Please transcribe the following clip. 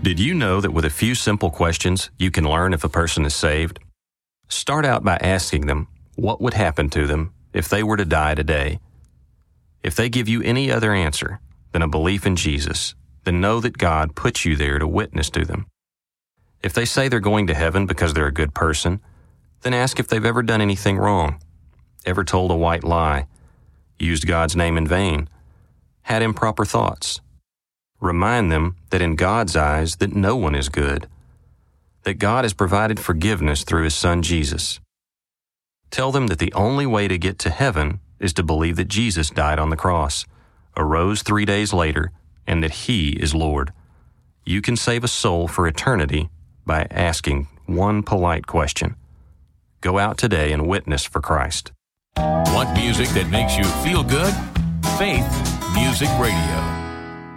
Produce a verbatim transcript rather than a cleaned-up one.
Did you know that with a few simple questions, you can learn if a person is saved? Start out by asking them what would happen to them if they were to die today. If they give you any other answer than a belief in Jesus, then know that God put you there to witness to them. If they say they're going to heaven because they're a good person, then ask if they've ever done anything wrong, ever told a white lie, used God's name in vain, had improper thoughts. Remind them that in God's eyes that no one is good, that God has provided forgiveness through His Son Jesus. Tell them that the only way to get to heaven is to believe that Jesus died on the cross, arose three days later, and that He is Lord. You can save a soul for eternity by asking one polite question. Go out today and witness for Christ. Want music that makes you feel good? Faith Music Radio.